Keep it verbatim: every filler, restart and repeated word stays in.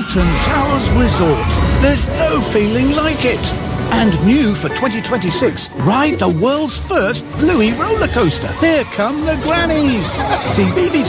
Alton Towers Resort. There's no feeling like it. And new for twenty twenty-six, ride the world's first Bluey roller coaster. Here come the grannies at C B B C.